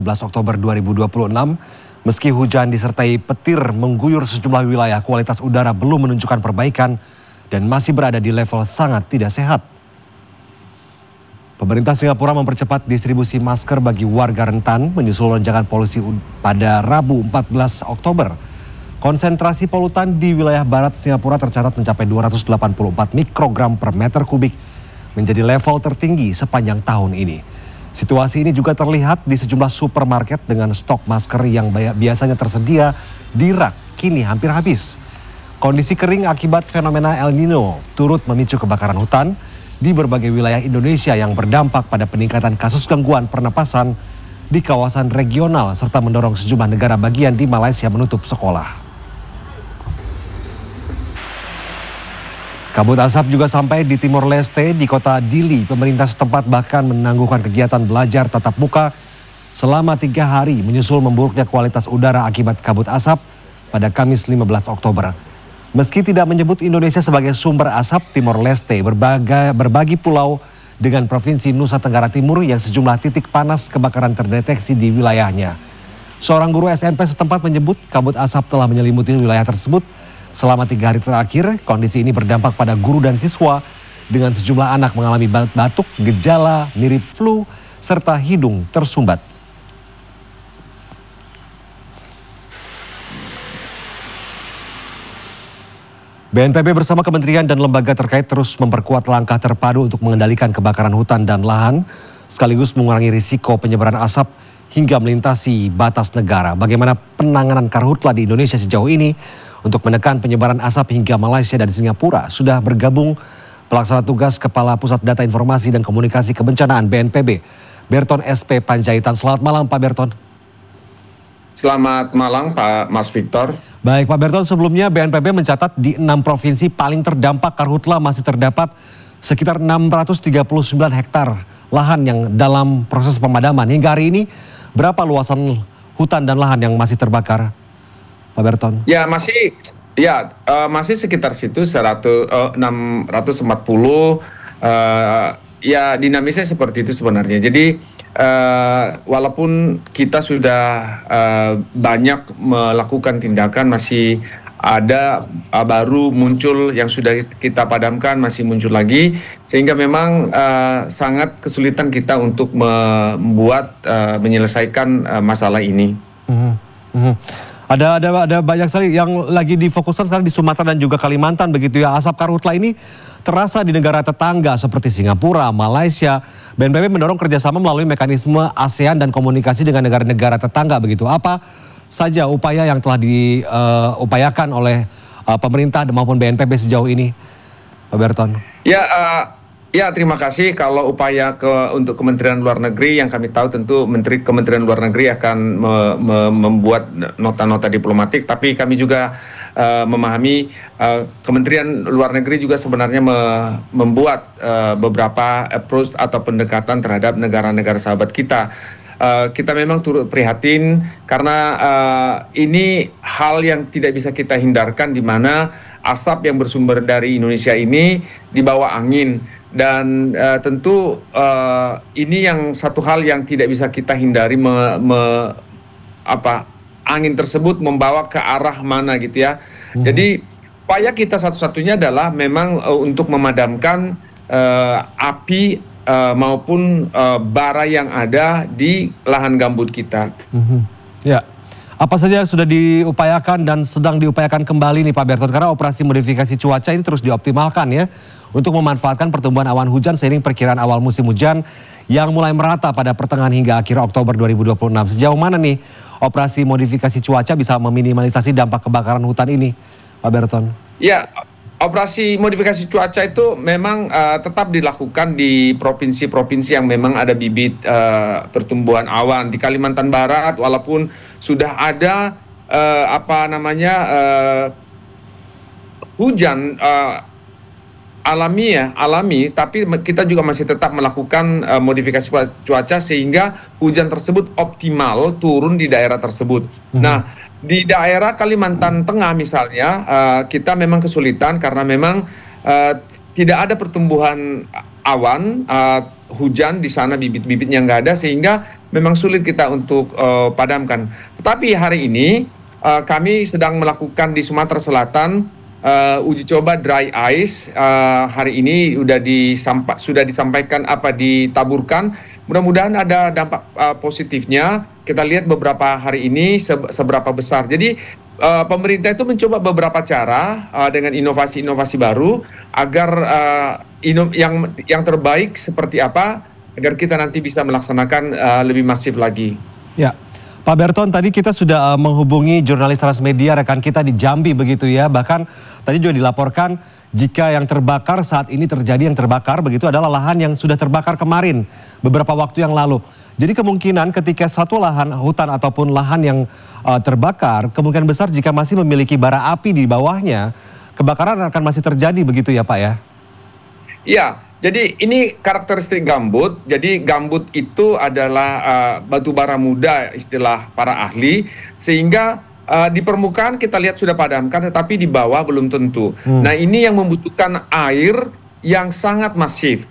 11 Oktober 2026, meski hujan disertai petir mengguyur sejumlah wilayah, kualitas udara belum menunjukkan perbaikan dan masih berada di level sangat tidak sehat. Pemerintah Singapura mempercepat distribusi masker bagi warga rentan menyusul lonjakan polusi pada Rabu 14 Oktober. Konsentrasi polutan di wilayah barat Singapura tercatat mencapai 284 mikrogram per meter kubik, menjadi level tertinggi sepanjang tahun ini. Situasi ini juga terlihat di sejumlah supermarket dengan stok masker yang biasanya tersedia di rak kini hampir habis. Kondisi kering akibat fenomena El Nino turut memicu kebakaran hutan di berbagai wilayah Indonesia yang berdampak pada peningkatan kasus gangguan pernapasan di kawasan regional serta mendorong sejumlah negara bagian di Malaysia menutup sekolah. Kabut asap juga sampai di Timor Leste, di kota Dili. Pemerintah setempat bahkan menangguhkan kegiatan belajar tatap muka selama 3 hari menyusul memburuknya kualitas udara akibat kabut asap pada Kamis 15 Oktober. Meski tidak menyebut Indonesia sebagai sumber asap, Timor Leste berbagi pulau dengan Provinsi Nusa Tenggara Timur yang sejumlah titik panas kebakaran terdeteksi di wilayahnya. Seorang guru SMP setempat menyebut kabut asap telah menyelimuti wilayah tersebut. Selama 3 hari terakhir, kondisi ini berdampak pada guru dan siswa dengan sejumlah anak mengalami batuk, gejala mirip flu, serta hidung tersumbat. BNPB bersama kementerian dan lembaga terkait terus memperkuat langkah terpadu untuk mengendalikan kebakaran hutan dan lahan, sekaligus mengurangi risiko penyebaran asap hingga melintasi batas negara. Bagaimana penanganan karhutla di Indonesia sejauh ini untuk menekan penyebaran asap hingga Malaysia dan Singapura? Sudah bergabung pelaksana tugas Kepala Pusat Data Informasi dan Komunikasi Kebencanaan BNPB, Berton SP Panjaitan. Selamat malam Pak Berton. Selamat malam Pak Mas Victor. Baik Pak Berton, sebelumnya BNPB mencatat di 6 provinsi paling terdampak karhutla masih terdapat sekitar 639 hektar lahan yang dalam proses pemadaman. Hingga hari ini berapa luasan hutan dan lahan yang masih terbakar, Pak Berton? Ya masih sekitar situ 640. Ya dinamisnya seperti itu sebenarnya. Jadi walaupun kita sudah banyak melakukan tindakan, masih ada baru muncul yang sudah kita padamkan, masih muncul lagi, sehingga memang sangat kesulitan kita untuk menyelesaikan masalah ini. Ada banyak sekali yang lagi difokuskan sekarang di Sumatera dan juga Kalimantan begitu ya. Asap karhutla ini terasa di negara tetangga seperti Singapura, Malaysia. BNPB mendorong kerjasama melalui mekanisme ASEAN dan komunikasi dengan negara-negara tetangga begitu. Apa saja upaya yang telah diupayakan oleh pemerintah maupun BNPB sejauh ini, Pak Berton? Ya, terima kasih. Kalau upaya untuk Kementerian Luar Negeri, yang kami tahu tentu Kementerian Luar Negeri akan membuat nota-nota diplomatik, tapi kami juga memahami Kementerian Luar Negeri juga sebenarnya membuat beberapa approach atau pendekatan terhadap negara-negara sahabat kita. Kita memang turut prihatin karena ini hal yang tidak bisa kita hindarkan, di mana asap yang bersumber dari Indonesia ini dibawa angin. Dan tentu ini yang satu hal yang tidak bisa kita hindari, angin tersebut membawa ke arah mana gitu ya. Jadi upaya kita satu-satunya adalah memang untuk memadamkan api maupun bara yang ada di lahan gambut kita. Ya. Apa saja yang sudah diupayakan dan sedang diupayakan kembali nih Pak Berton, karena operasi modifikasi cuaca ini terus dioptimalkan ya untuk memanfaatkan pertumbuhan awan hujan seiring perkiraan awal musim hujan yang mulai merata pada pertengahan hingga akhir Oktober 2026. Sejauh mana nih operasi modifikasi cuaca bisa meminimalisasi dampak kebakaran hutan ini, Pak Berton? Ya, operasi modifikasi cuaca itu memang tetap dilakukan di provinsi-provinsi yang memang ada bibit pertumbuhan awan. Di Kalimantan Barat, walaupun sudah ada hujan alami, tapi kita juga masih tetap melakukan modifikasi cuaca sehingga hujan tersebut optimal turun di daerah tersebut. Nah, di daerah Kalimantan Tengah misalnya, kita memang kesulitan karena memang tidak ada pertumbuhan awan, hujan di sana, bibit-bibitnya nggak ada, sehingga memang sulit kita untuk padamkan. Tetapi hari ini kami sedang melakukan di Sumatera Selatan uji coba dry ice. Hari ini sudah disampaikan ditaburkan. Mudah-mudahan ada dampak positifnya. Kita lihat beberapa hari ini seberapa besar. Jadi pemerintah itu mencoba beberapa cara dengan inovasi-inovasi baru agar yang terbaik seperti apa agar kita nanti bisa melaksanakan lebih masif lagi. Ya, Pak Berton, tadi kita sudah menghubungi jurnalis Transmedia rekan kita di Jambi begitu ya. Bahkan tadi juga dilaporkan jika yang terbakar saat ini terjadi yang terbakar begitu adalah lahan yang sudah terbakar kemarin beberapa waktu yang lalu. Jadi kemungkinan ketika satu lahan hutan ataupun lahan yang terbakar, kemungkinan besar jika masih memiliki bara api di bawahnya, kebakaran akan masih terjadi begitu ya Pak ya? Iya, jadi ini karakteristik gambut. Jadi gambut itu adalah batu bara muda istilah para ahli, sehingga di permukaan kita lihat sudah padamkan, tetapi di bawah belum tentu. Nah ini yang membutuhkan air yang sangat masif.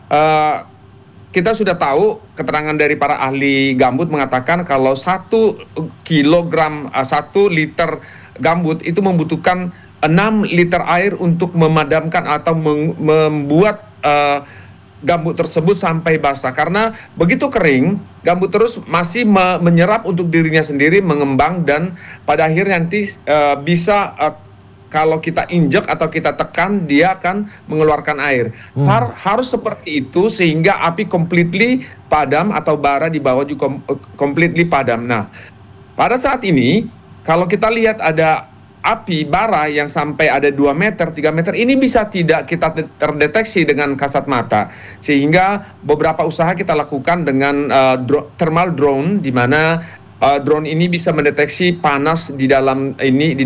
Kita sudah tahu keterangan dari para ahli gambut mengatakan kalau 1 kilogram, 1 liter gambut itu membutuhkan 6 liter air untuk memadamkan atau membuat gambut tersebut sampai basah. Karena begitu kering, gambut terus masih menyerap untuk dirinya sendiri, mengembang, dan pada akhirnya nanti bisa kalau kita injek atau kita tekan, dia akan mengeluarkan air. Harus seperti itu sehingga api completely padam atau bara di bawah juga completely padam. Nah, pada saat ini kalau kita lihat ada api bara yang sampai ada 2 meter, 3 meter, ini bisa tidak kita terdeteksi dengan kasat mata. Sehingga beberapa usaha kita lakukan dengan thermal drone, di mana drone ini bisa mendeteksi panas di dalam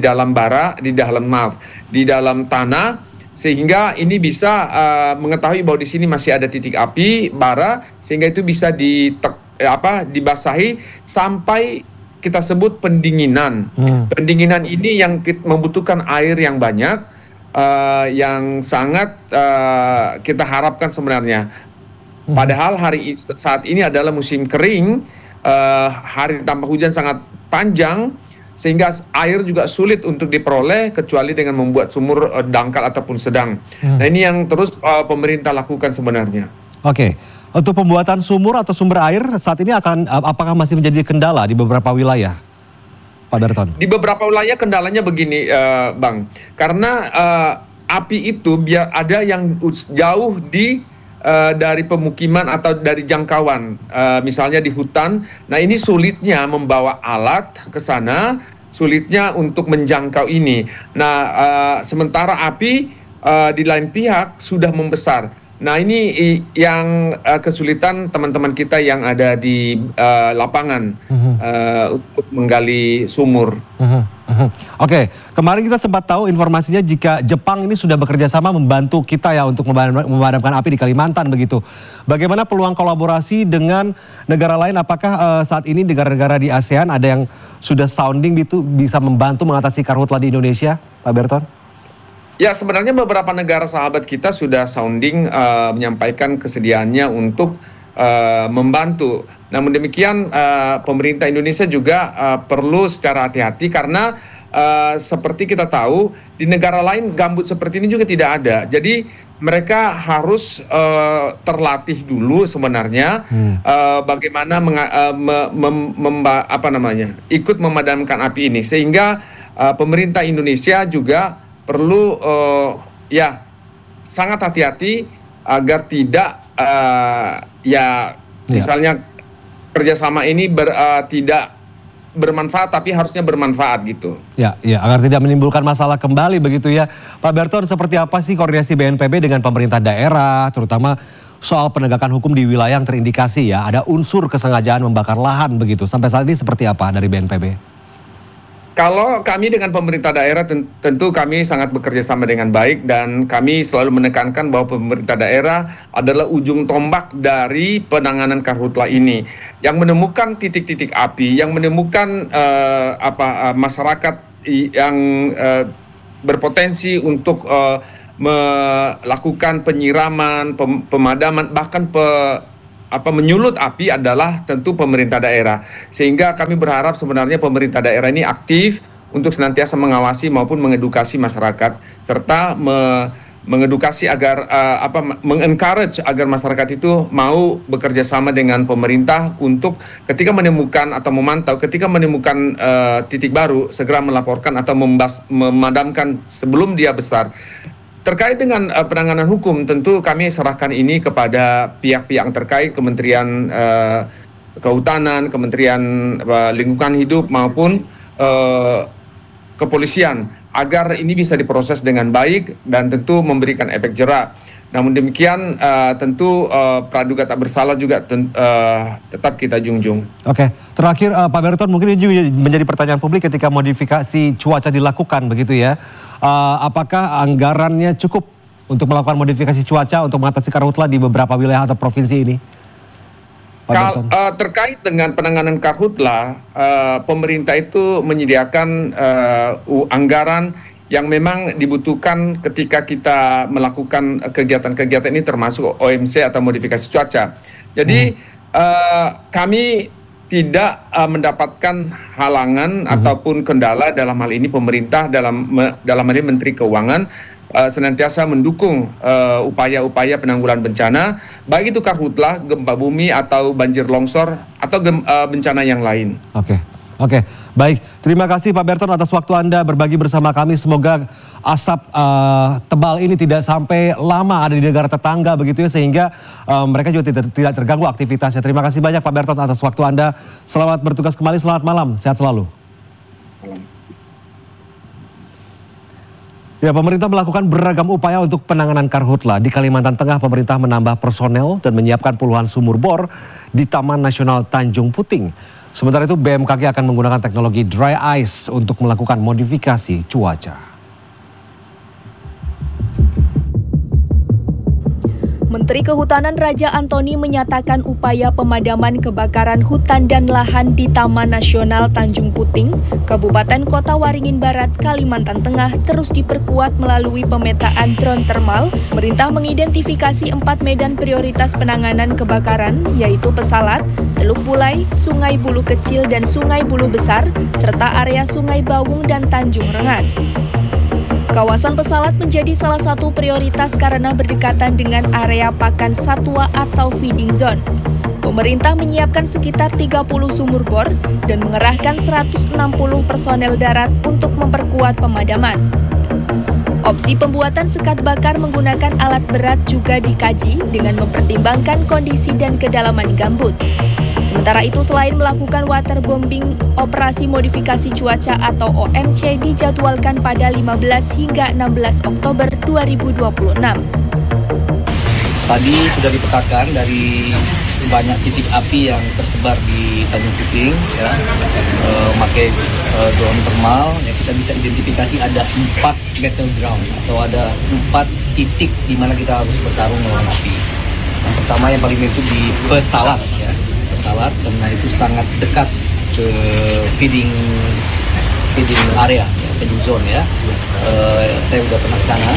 tanah, sehingga ini bisa mengetahui bahwa di sini masih ada titik api bara, sehingga itu bisa dibasahi sampai kita sebut pendinginan. Pendinginan ini yang membutuhkan air yang banyak, yang sangat kita harapkan sebenarnya. Padahal saat ini adalah musim kering. Hari tanpa hujan sangat panjang, sehingga air juga sulit untuk diperoleh kecuali dengan membuat sumur dangkal ataupun sedang. Nah ini yang terus pemerintah lakukan sebenarnya. Oke, untuk pembuatan sumur atau sumber air saat ini apakah masih menjadi kendala di beberapa wilayah, Pak Berton? Di beberapa wilayah kendalanya begini, Bang, karena api itu biar ada yang jauh dari pemukiman atau dari jangkauan, misalnya di hutan. Nah ini sulitnya membawa alat ke sana, sulitnya untuk menjangkau ini. Nah sementara api di lain pihak sudah membesar. Nah ini yang kesulitan teman-teman kita yang ada di lapangan untuk menggali sumur. Oke, kemarin kita sempat tahu informasinya jika Jepang ini sudah bekerja sama membantu kita ya untuk memadamkan api di Kalimantan begitu. Bagaimana peluang kolaborasi dengan negara lain? Apakah saat ini negara-negara di ASEAN ada yang sudah sounding itu bisa membantu mengatasi karhutla di Indonesia, Pak Berton? Ya, sebenarnya beberapa negara sahabat kita sudah sounding menyampaikan kesediaannya untuk membantu. Namun demikian pemerintah Indonesia juga perlu secara hati-hati karena seperti kita tahu di negara lain gambut seperti ini juga tidak ada. Jadi mereka harus terlatih dulu sebenarnya bagaimana ikut memadamkan api ini, sehingga pemerintah Indonesia juga perlu sangat hati-hati agar tidak misalnya kerjasama ini tidak bermanfaat, tapi harusnya bermanfaat gitu. Ya, agar tidak menimbulkan masalah kembali begitu ya. Pak Berton, seperti apa sih koordinasi BNPB dengan pemerintah daerah, terutama soal penegakan hukum di wilayah yang terindikasi ya, ada unsur kesengajaan membakar lahan begitu. Sampai saat ini seperti apa dari BNPB? Kalau kami dengan pemerintah daerah tentu kami sangat bekerja sama dengan baik, dan kami selalu menekankan bahwa pemerintah daerah adalah ujung tombak dari penanganan karhutla ini, yang menemukan titik-titik api, yang menemukan masyarakat yang berpotensi untuk melakukan penyiraman, pemadaman, bahkan menyulut api adalah tentu pemerintah daerah. Sehingga kami berharap sebenarnya pemerintah daerah ini aktif untuk senantiasa mengawasi maupun mengedukasi masyarakat, serta mengedukasi agar mengencourage agar masyarakat itu mau bekerja sama dengan pemerintah untuk ketika menemukan atau memantau, ketika menemukan titik baru segera melaporkan atau memadamkan sebelum dia besar. Terkait dengan penanganan hukum, tentu kami serahkan ini kepada pihak-pihak yang terkait, Kementerian Kehutanan, Kementerian Lingkungan Hidup maupun kepolisian, agar ini bisa diproses dengan baik dan tentu memberikan efek jera. Namun demikian tentu praduga tak bersalah juga tetap kita junjung. Oke, terakhir Pak Berton, mungkin ini juga menjadi pertanyaan publik ketika modifikasi cuaca dilakukan begitu ya. Apakah anggarannya cukup untuk melakukan modifikasi cuaca untuk mengatasi karhutla di beberapa wilayah atau provinsi ini? Terkait dengan penanganan karhutla, pemerintah itu menyediakan anggaran yang memang dibutuhkan ketika kita melakukan kegiatan-kegiatan ini, termasuk OMC atau modifikasi cuaca. Jadi kami tidak mendapatkan halangan ataupun kendala dalam hal ini pemerintah, dalam hal ini Menteri Keuangan senantiasa mendukung upaya-upaya penanggulangan bencana, baik itu karhutla, gempa bumi atau banjir longsor atau bencana yang lain. Oke, baik. Terima kasih Pak Berton atas waktu Anda berbagi bersama kami. Semoga asap tebal ini tidak sampai lama ada di negara tetangga begitu ya, sehingga mereka juga tidak terganggu aktivitasnya. Terima kasih banyak Pak Berton atas waktu Anda. Selamat bertugas kembali, selamat malam, sehat selalu. Ya, pemerintah melakukan beragam upaya untuk penanganan karhutla. Di Kalimantan Tengah, pemerintah menambah personel dan menyiapkan puluhan sumur bor di Taman Nasional Tanjung Puting. Sementara itu, BMKG akan menggunakan teknologi dry ice untuk melakukan modifikasi cuaca. Menteri Kehutanan Raja Antoni menyatakan upaya pemadaman kebakaran hutan dan lahan di Taman Nasional Tanjung Puting, Kabupaten Kota Waringin Barat, Kalimantan Tengah terus diperkuat melalui pemetaan drone thermal. Pemerintah mengidentifikasi 4 medan prioritas penanganan kebakaran, yaitu Pesalat, Teluk Bulai, Sungai Bulu Kecil dan Sungai Bulu Besar, serta area Sungai Bawung dan Tanjung Rengas. Kawasan Pesalat menjadi salah satu prioritas karena berdekatan dengan area pakan satwa atau feeding zone. Pemerintah menyiapkan sekitar 30 sumur bor dan mengerahkan 160 personel darat untuk memperkuat pemadaman. Opsi pembuatan sekat bakar menggunakan alat berat juga dikaji dengan mempertimbangkan kondisi dan kedalaman gambut. Sementara itu, selain melakukan waterbombing, operasi modifikasi cuaca atau OMC dijadwalkan pada 15 hingga 16 Oktober 2026. Tadi sudah dipetakan dari banyak titik api yang tersebar di Tanjung Puting, ya, pakai drone thermal, ya, kita bisa identifikasi ada 4 battleground atau ada 4 titik di mana kita harus bertarung melawan api. Yang pertama yang paling itu di Pesalat, ya. Pesalat karena itu sangat dekat ke feeding area, ya, feeding zone ya. Saya sudah pernah ke sana.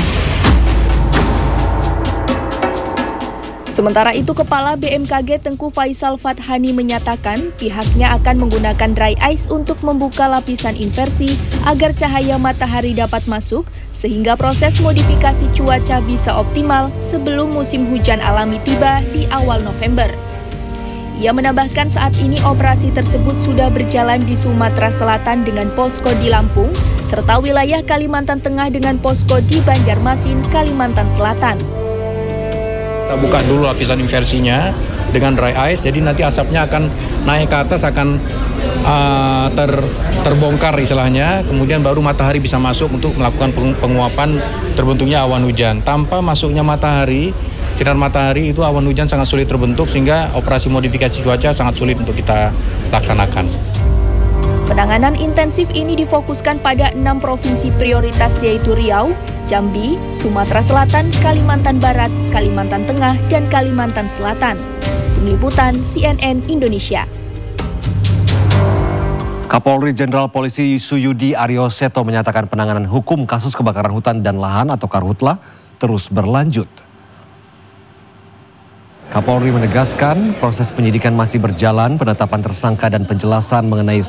Sementara itu, Kepala BMKG Tengku Faisal Fathani menyatakan pihaknya akan menggunakan dry ice untuk membuka lapisan inversi agar cahaya matahari dapat masuk sehingga proses modifikasi cuaca bisa optimal sebelum musim hujan alami tiba di awal November. Ia menambahkan saat ini operasi tersebut sudah berjalan di Sumatera Selatan dengan posko di Lampung, serta wilayah Kalimantan Tengah dengan posko di Banjarmasin, Kalimantan Selatan. Kita buka dulu lapisan inversinya dengan dry ice, jadi nanti asapnya akan naik ke atas, akan terbongkar istilahnya, kemudian baru matahari bisa masuk untuk melakukan penguapan terbentuknya awan hujan. Tanpa masuknya matahari, sinar matahari itu awan hujan sangat sulit terbentuk sehingga operasi modifikasi cuaca sangat sulit untuk kita laksanakan. Penanganan intensif ini difokuskan pada 6 provinsi prioritas yaitu Riau, Jambi, Sumatera Selatan, Kalimantan Barat, Kalimantan Tengah, dan Kalimantan Selatan. Tim Liputan CNN Indonesia. Kapolri Jenderal Polisi Suyudi Aryo Seto menyatakan penanganan hukum kasus kebakaran hutan dan lahan atau karhutla terus berlanjut. Kapolri menegaskan proses penyidikan masih berjalan, penetapan tersangka dan penjelasan mengenai